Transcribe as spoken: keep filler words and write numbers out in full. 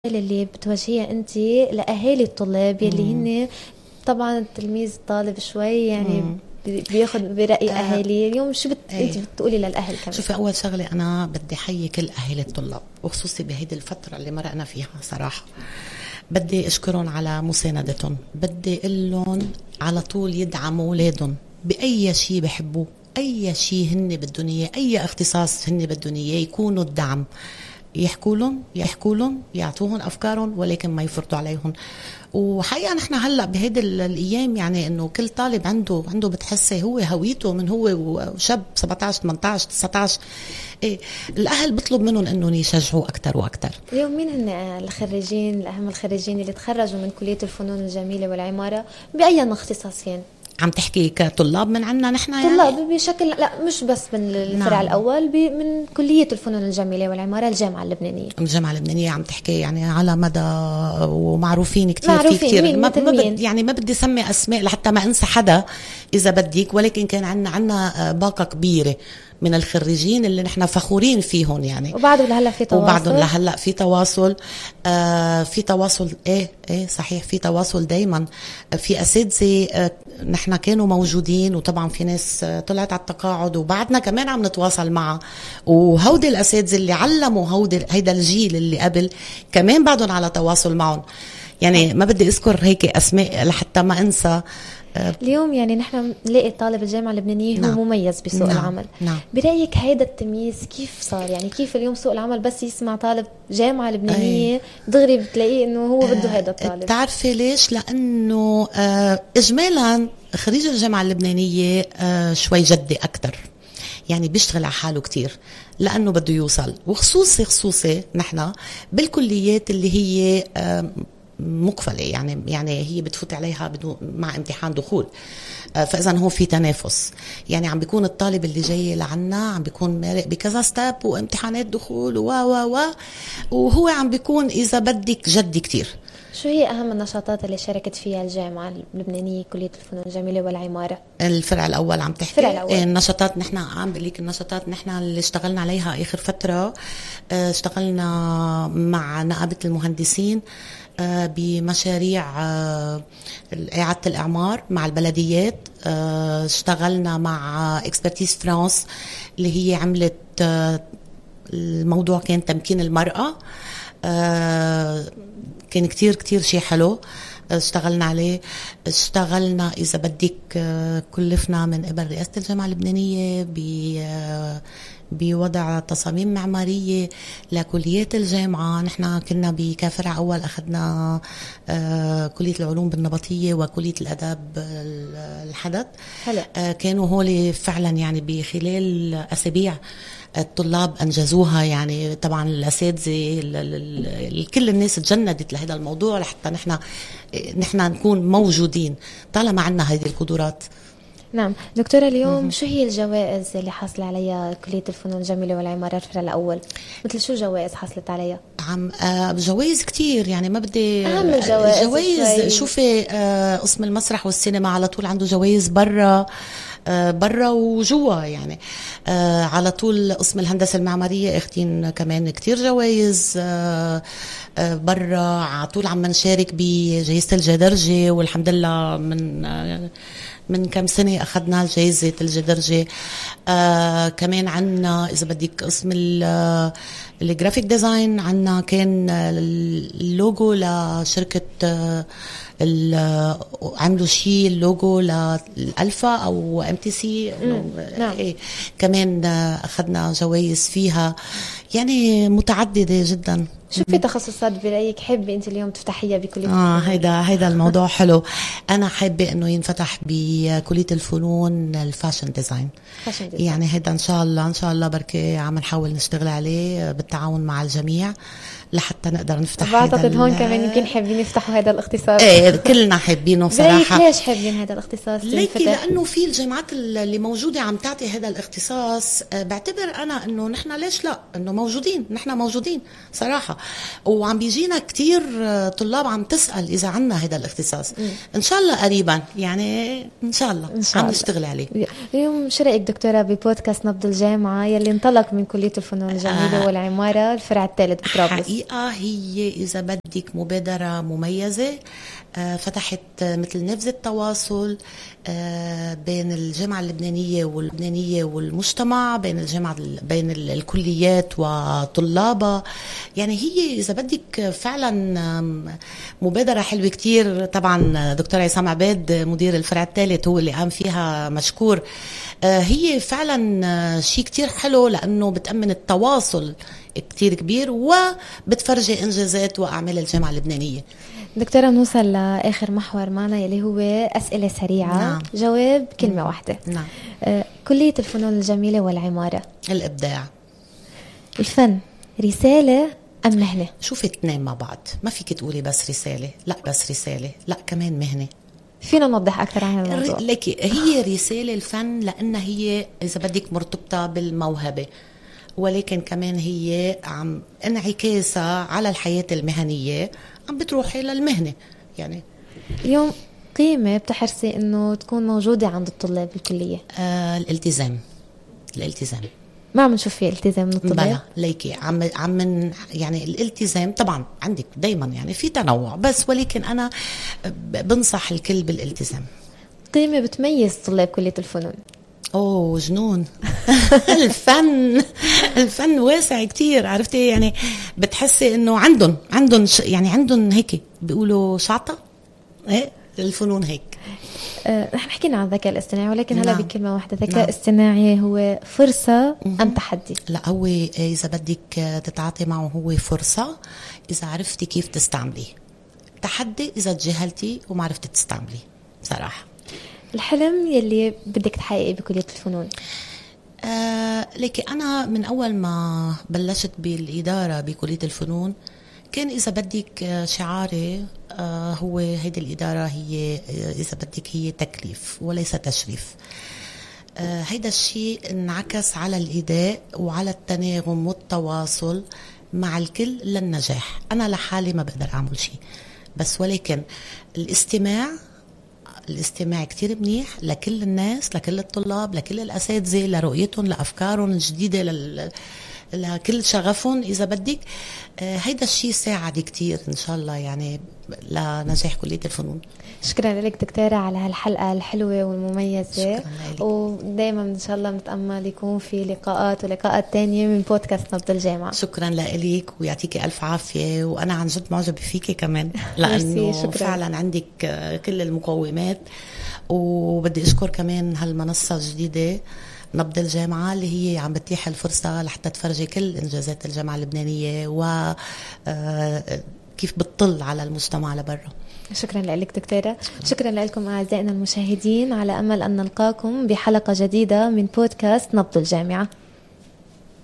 اللي بتواجهيها انت لاهالي الطلاب يلي هن طبعا التلميذ طالب شوي يعني مم. بياخذ براي آه اهالي اليوم شو بت... ايه. انت بتقولي للاهل كمان؟ شوفي، اول شغله انا بدي احيي كل اهالي الطلاب وخصوصي بهيدي الفتره اللي مرقنا فيها صراحه. بدي اشكرهم على مساندتهم، بدي اقول لهم على طول يدعموا اولادهم باي شيء بحبوه، اي شيء هن بدهم اياه، اي اختصاص هن بدهم اياه، يكونوا الدعم، يحكوا لهم يحكوا لهم يعطوهم افكارهم ولكن ما يفرضوا عليهم. وحقيقه نحن هلا بهيدي الايام يعني انه كل طالب عنده عنده بتحسي هو هويته من هو وشاب سبعطعش ثمانطعش تسعطعش. إيه الاهل بطلب منهم انهم يشجعوا اكثر واكثر. اليوم مين هن الخريجين الاهم الخريجين اللي تخرجوا من كليه الفنون الجميله والعماره باي اختصاصين؟ عم تحكي كطلاب من عنا نحن يعني؟ طلاب بشكل لا مش بس من الفرع نعم. الأول من كلية الفنون الجميلة والعمارة الجامعة اللبنانية. الجامعة اللبنانية عم تحكي يعني على مدى ومعروفين كتير معروفين في كتير مين ما, ما بد يعني ما بدي سمي أسماء لحتى ما أنسى حدا إذا بديك، ولكن كان عنا عنا باقة كبيرة من الخريجين اللي نحن فخورين فيهم يعني. وبعده لهلا في تواصل وبعده لهلا في تواصل آه في تواصل ايه ايه صحيح في تواصل دايما. في اساتذه آه نحن كانوا موجودين وطبعا في ناس آه طلعت على التقاعد وبعدنا كمان عم نتواصل معها، وهودي الاساتذه اللي علموا هودي هيدا الجيل اللي قبل كمان بعدهم على تواصل معهم. يعني ما بدي اذكر هيك اسماء لحتى ما انسى. اليوم يعني نحن نلاقي طالب الجامعة اللبنانية هو نعم. مميز بسوق نعم. العمل نعم. برأيك هيدا التمييز كيف صار؟ يعني كيف اليوم سوق العمل بس يسمع طالب جامعة لبنانية أي. دغري بتلاقيه انه هو بده هيدا الطالب؟ تعرفي ليش؟ لانه آه اجمالا خريج الجامعة اللبنانية آه شوي جدي اكثر، يعني بيشتغل على حاله كتير لانه بده يوصل، وخصوصي خصوصي نحن بالكليات اللي هي آه مقفلة يعني يعني هي بتفوت عليها بدون مع امتحان دخول، فإذا هو في تنافس. يعني عم بيكون الطالب اللي جاي لعنا عم بيكون مارق بكذا ستاب وامتحانات دخول و و و وهو عم بيكون إذا بدك جدي كتير. شو هي أهم النشاطات اللي شاركت فيها الجامعة اللبنانية كلية الفنون الجميلة والعمارة؟ الفرع الأول عم تحكي؟ الفرع الأول. النشاطات نحن عم بقول لك النشاطات نحن اللي اشتغلنا عليها آخر فترة. اشتغلنا مع نقابة المهندسين بمشاريع إعادة الإعمار مع البلديات. اشتغلنا مع اكسبرتيز فرانس اللي هي عملت الموضوع كان تمكين المرأة. كان كتير كتير شيء حلو اشتغلنا عليه. اشتغلنا إذا بدك كلفنا من قبل رئاسة الجامعة اللبنانية بوضع تصاميم معمارية لكليات الجامعة. نحن كنا بكافرع أول أخذنا كلية العلوم بالنبطية وكلية الأداب الحدث. كانوا هولي فعلا يعني بخلال أسابيع الطلاب أنجزوها. يعني طبعا الأساتذة كل الناس تجندت لهذا الموضوع لحتى نحن نحن نكون موجودين طالما عنا هذه القدرات. نعم دكتورة، اليوم مم. شو هي الجوائز اللي حصل عليها كلية الفنون الجميلة والعمارة الفرع الأول؟ مثل شو جوائز حصلت عليها؟ عم آه جوائز كتير يعني ما بدي أهم الجوائز. جوائز شوفي آه قسم المسرح والسينما على طول عنده جوائز برا آه برا وجوا يعني. آه على طول قسم الهندسة المعمارية اخدين كمان كتير جوائز آه آه برا. على طول عم نشارك بجائزة الجدرجة والحمد لله من آه من كم سنة أخذنا جائزة الجدرجة. آه كمان عنا إذا بدك قسم الجرافيك ديزاين عنا كان اللوجو لشركة آه عملوا شيء اللوجو للألفا أو ام تي سي. نعم. إيه كمان أخذنا جوائز فيها يعني متعددة جدا. شو في تخصصات برأيك حابة أنت اليوم تفتحيها بكلية آه الفنون؟ هيدا هيدا الموضوع حلو. أنا حابة إنه ينفتح بكلية الفنون الفاشن ديزاين. فاشن ديزاين يعني هيدا إن شاء الله إن شاء الله بركي عم نحاول نشتغل عليه بالتعاون مع الجميع لحتى نقدر نفتح. بعتقد هون كمان يمكن حابين يفتحوا هذا الاختصاص. ايه كلنا حابينه صراحة. ليش حابين هذا الاختصاص؟ ليكي لأنه في الجامعات اللي موجودة عم تعطي هذا الاختصاص. بعتبر أنا إنه نحن ليش لا إنه موجودين، نحن موجودين صراحة، وعم بيجينا كتير طلاب عم تسأل إذا عنا هذا الاختصاص. م. إن شاء الله قريبا يعني إن شاء الله, إن شاء الله. عم نشتغل عليه. اليوم شو رأيك دكتورة ببودكاست نبض الجامعة يلي انطلق من كلية الفنون الجميلة آه. والعمارة الفرع الثالث بطرابلس؟ الحقيقة هي إذا بدك مبادرة مميزة، فتحت مثل نافذة تواصل بين الجامعة اللبنانية واللبنانية والمجتمع، بين الجامعة بين الكليات وطلابها. يعني هي إذا بدك فعلا مبادرة حلوة كتير. طبعا دكتور عصام عباد مدير الفرع الثالث هو اللي قام فيها، مشكور. هي فعلا شيء كتير حلو لأنه بتأمن التواصل كتير كبير وبتفرجي إنجازات وأعمال الجامعة اللبنانية. دكتورة، بنوصل لآخر محور معنا يلي هو أسئلة سريعة. نعم. جواب كلمة واحدة. نعم. آه، كلية الفنون الجميلة والعمارة. الإبداع. الفن رسالة أم مهنة؟ شوفي اثنين مع بعض، ما فيك تقولي بس رسالة، لا بس رسالة، لا كمان مهنة. فينا نوضح أكثر عن الموضوع؟ لكي هي رسالة الفن لأنها هي إذا بدك مرتبطة بالموهبة، ولكن كمان هي عم انعكاسها على الحياة المهنية، عم بتروحي للمهنة. يعني اليوم قيمة بتحرصي إنه تكون موجودة عند الطلاب بالكلية؟ آه الالتزام. الالتزام ما عم نشوف فيه التزام من الطلاب. بلا ليكي عم عم يعني الالتزام طبعا عندك دايما يعني في تنوع، بس ولكن أنا بنصح الكل بالالتزام. قيمة بتميز طلاب كلية الفنون؟ اوه جنون. الفن الفن واسع كتير، عرفتي؟ يعني بتحسي انه عندهم عندهم يعني عندهم هيك بيقولوا شعطة ايه الفنون هيك. أه، نحن حكينا عن الذكاء الاصطناعي، ولكن هلا نعم. بكلمة واحدة، الذكاء الاصطناعي نعم. هو فرصة أم تحدي؟ لا، هو إذا بدك تتعاطي معه هو فرصة إذا عرفتي كيف تستعمليه، تحدي إذا تجاهلتي وما عرفتي تستعمليه صراحة. الحلم يلي بدك تحققيه بكلية الفنون؟ آه لكن أنا من أول ما بلشت بالإدارة بكلية الفنون كان إذا بدك شعاري آه هو هيدي الإدارة هي إذا بدك هي تكليف وليس تشريف. آه هيدا الشيء انعكس على الإداء وعلى التناغم والتواصل مع الكل للنجاح. أنا لحالي ما بقدر أعمل شيء، بس ولكن الاستماع الاستماع كتير منيح لكل الناس، لكل الطلاب، لكل الأساتذة، لرؤيتهم، لأفكارهم الجديدة، لل... لكل شغفهم إذا بدك. آه هيدا الشيء ساعد كتير إن شاء الله يعني لنجاح كلية الفنون. شكرا لك دكتورة على هالحلقة الحلوة والمميزة، ودائما إن شاء الله متأمل يكون في لقاءات ولقاءات تانية من بودكاست نبض الجامعة. شكرا لك ويعطيكي ألف عافية، وأنا عن جد معجبة فيكي كمان لأنه فعلا عندك كل المقومات. وبدي أشكر كمان هالمنصة الجديدة نبض الجامعة اللي هي عم بتيح الفرصة لحتى تفرجي كل إنجازات الجامعة اللبنانية وكيف بتطل على المجتمع لبرا. شكرا لك دكتورة. شكرا لكم أعزائنا المشاهدين، على أمل أن نلقاكم بحلقة جديدة من بودكاست نبض الجامعة.